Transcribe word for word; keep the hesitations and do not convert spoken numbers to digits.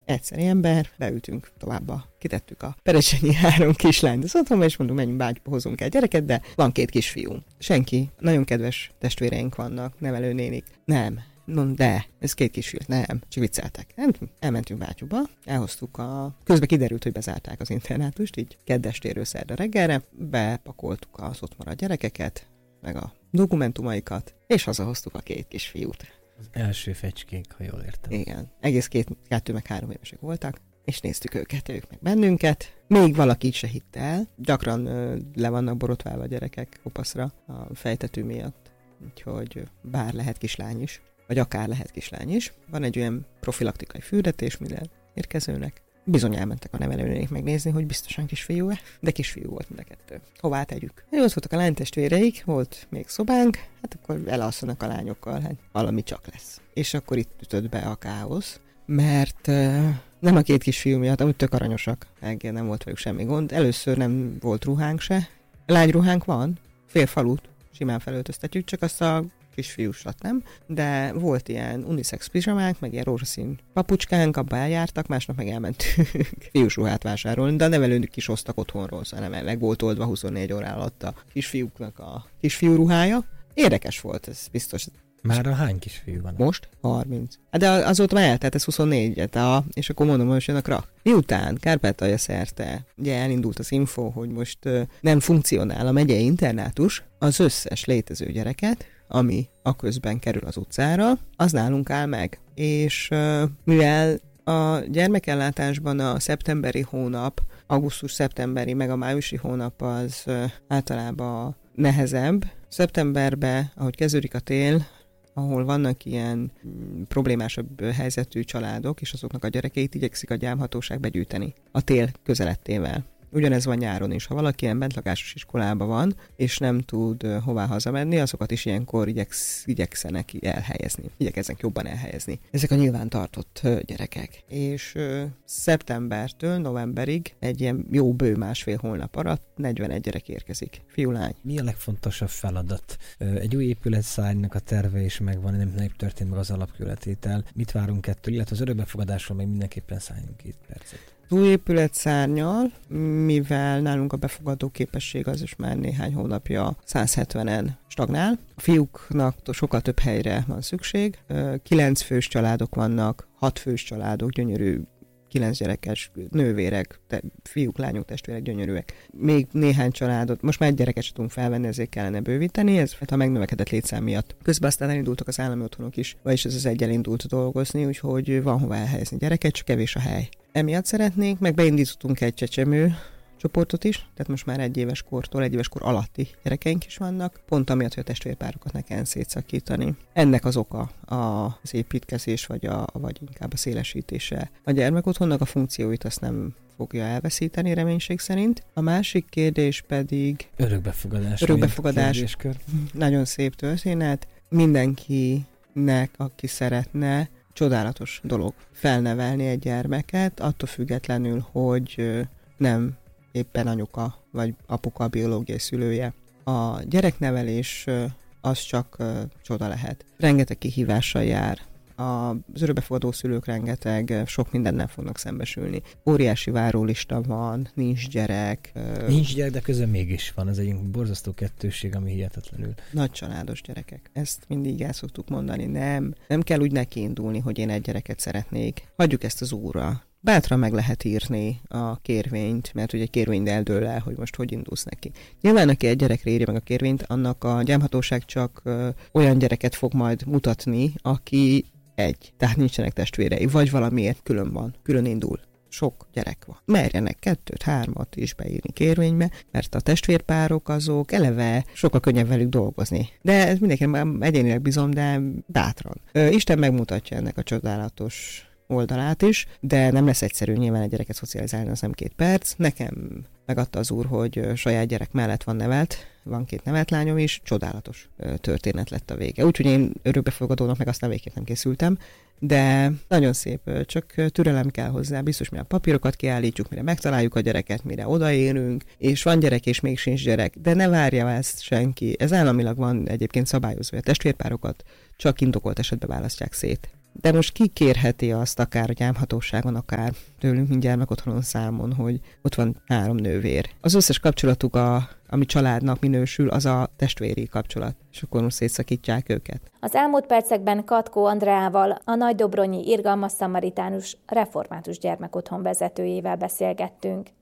egyszeri ember, beültünk továbbba, kitettük a Perecsenyi három kislányt az otthonba, és mondunk, menjünk bágyba, hozunk egy gyereket, de van két kisfiú. Senki, nagyon kedves testvéreink vannak, nevelőnénik. Nem. No, de, ez két kisfiú, nem, csak vicceltek. Nem, elmentünk bátyúba, elhoztuk a... Közben kiderült, hogy bezárták az internátust, így keddestéről szerda reggelre, bepakoltuk az ott maradt gyerekeket, meg a dokumentumaikat, és hazahoztuk a két kisfiút. Az első fecskék, ha jól értem. Igen, egész két, kettő meg három évesek voltak, és néztük őket, ők meg bennünket. Még valaki így se hitt el, gyakran ö, le vannak borotválva a gyerekek kopaszra a fejtető miatt, úgyhogy bár lehet kislány is, vagy akár lehet kislány is. Van egy olyan profilaktikai fürdetés minden érkezőnek. Bizony elmentek a nevelőnék megnézni, hogy biztosan kisfiú-e, de kisfiú volt mind a kettő. Hová tegyük? Ott voltak a lánytestvéreik, volt még szobánk, hát akkor elalszanak a lányokkal, hát valami csak lesz. És akkor itt ütött be a káosz, mert uh, nem a két kisfiú miatt, amúgy tök aranyosak, meg nem volt velük semmi gond. Először nem volt ruhánk se. Lányruhánk van, fél falut, simán felöltöztetjük, csak azt a kisfiúsat nem, de volt ilyen unisex pizsamánk, meg ilyen rózsaszín papucskánk, abba eljártak, másnap meg elmentünk fiús ruhát vásárolni, de a nevelőnök is hoztak otthonról, szóval nem, meg volt oldva huszonnégy óra alatt a kisfiúknak a kisfiú ruhája. Érdekes volt, ez biztos. Már a hány kisfiú van? Most? harminc. De azóta már eltelt, ez huszonnégy, a, és akkor mondom, hogy jön a krak. Miután Kárpátalja szerte ugye elindult az info, hogy most uh, nem funkcionál a megyei internátus, az összes létező gyereket, ami a közben kerül az utcára, az nálunk áll meg. És uh, mivel a gyermekellátásban a szeptemberi hónap, augusztus-szeptemberi, meg a májusi hónap az uh, általában nehezebb. Szeptemberben, ahogy kezdődik a tél, ahol vannak ilyen mm, problémásabb helyzetű családok, és azoknak a gyerekeit igyekszik a gyámhatóság begyűjteni a tél közelettével. Ugyanez van nyáron is. Ha valaki ilyen bentlakásos iskolában van, és nem tud uh, hová hazamenni, azokat is ilyenkor igyeksz, igyekszenek elhelyezni. Igyekeznek jobban elhelyezni. Ezek a nyilván tartott uh, gyerekek. És uh, szeptembertől novemberig egy ilyen jó bő másfél hónap alatt negyvenegy gyerek érkezik. Fiú-lány. Mi a legfontosabb feladat? Egy új épületszárnynak a terve is megvan, nem, nem történt meg az alapkületétel. Mit várunk ettől? Illetve az örökbefogadásról még mindenképpen szálljunk két percet. Új épületszárnnyal, mivel nálunk a befogadó képesség az is már néhány hónapja száz hetvenen stagnál. A fiúknak sokkal több helyre van szükség. Kilenc fős családok vannak, hat fős családok, gyönyörű, kilenc gyerekes nővérek, te, fiúk, lányok, testvérek, gyönyörűek. Még néhány családot, most már egy gyereket sem tudunk felvenni, ezért kellene bővíteni, ez a megnövekedett létszám miatt. Közben aztán elindultak az állami otthonok is, vagyis ez az egy elindult dolgozni, úgyhogy van hova elhelyezni gyereket, csak kevés a hely. Emiatt szeretnénk, meg beindítottunk egy csecsemő csoportot is, tehát most már egy éves kortól, egy éves kor alatti gyerekeink is vannak, pont amiatt, hogy a testvérpárokat ne kelljen szétszakítani. Ennek az oka az építkezés, vagy, a, vagy inkább a szélesítése. A gyermekotthonnak a funkcióit azt nem fogja elveszíteni reménység szerint. A másik kérdés pedig... Örökbefogadás. Örökbefogadás. Nagyon szép történet. Mindenkinek, aki szeretne, csodálatos dolog felnevelni egy gyermeket, attól függetlenül, hogy nem éppen anyuka vagy apuka a biológiai szülője. A gyereknevelés az csak csoda lehet. Rengeteg kihívással jár. Az örökbefogadó szülők rengeteg, sok mindennel fognak szembesülni. Óriási várólista van, nincs gyerek. Nincs gyerek, de közben mégis van. Ez egy borzasztó kettősség, ami hihetetlenül. Nagy családos gyerekek. Ezt mindig el szoktuk mondani. Nem, nem kell úgy nekiindulni, hogy én egy gyereket szeretnék. Hagyjuk ezt az úrra. Bátran meg lehet írni a kérvényt, mert ugye egy kérvényt eldől el, hogy most hogy indulsz neki. Nyilván, aki egy gyerekre írja meg a kérvényt, annak a gyámhatóság csak ö, olyan gyereket fog majd mutatni, aki egy, tehát nincsenek testvérei, vagy valamiért külön van, külön indul. Sok gyerek van. Merjenek kettőt, hármat is beírni kérvénybe, mert a testvérpárok azok eleve sokkal könnyebb velük dolgozni. De ez mindenkinek egyénileg bizony, de bátran. Ö, Isten megmutatja ennek a csodálatos oldalát is, de nem lesz egyszerű nyilván egy gyereket szocializálni, az nem két perc. Nekem megadta az úr, hogy saját gyerek mellett van nevelt, van két nevelt lányom is, csodálatos történet lett a vége. Úgyhogy én örökbefogadónak meg aztán végképp nem készültem, de nagyon szép, csak türelem kell hozzá, biztos, mire a papírokat kiállítjuk, mire megtaláljuk a gyereket, mire odaérünk, és van gyerek, és még sincs gyerek, de ne várja ezt senki. Ez államilag van egyébként szabályozva, a testvérpárokat csak indokolt esetben választják szét. De most ki kérheti azt akár a gyámhatóságon, akár tőlünk, mint gyermekotthonon számon, hogy ott van három nővér. Az összes kapcsolatuk, a, ami családnak minősül, az a testvéri kapcsolat, és akkor most szétszakítják őket. Az elmúlt percekben Katkó Andreával, a Nagydobronyi Irgalmas Szamaritánus Református Gyermekotthon vezetőjével beszélgettünk.